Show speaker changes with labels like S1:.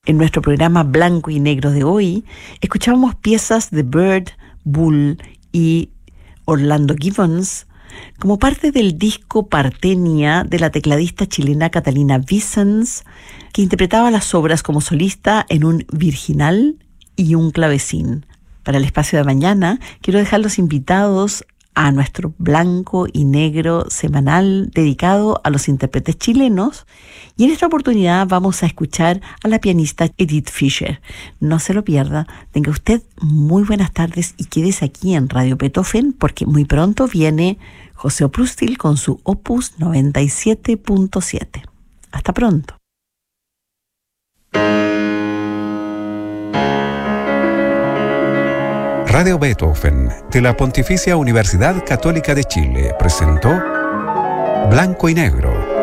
S1: En nuestro programa Blanco y Negro de hoy, escuchábamos piezas de Bird, Bull y Orlando Gibbons como parte del disco Partenia de la tecladista chilena Catalina Vicens, que interpretaba las obras como solista en un virginal y un clavecín. Para el espacio de mañana, quiero dejarlos invitados a nuestro Blanco y Negro semanal dedicado a los intérpretes chilenos, y en esta oportunidad vamos a escuchar a la pianista Edith Fischer. No se lo pierda, tenga usted muy buenas tardes y quédese aquí en Radio Beethoven porque muy pronto viene José Oprustil con su Opus 97.7. Hasta pronto.
S2: Radio Beethoven de la Pontificia Universidad Católica de Chile presentó Blanco y Negro,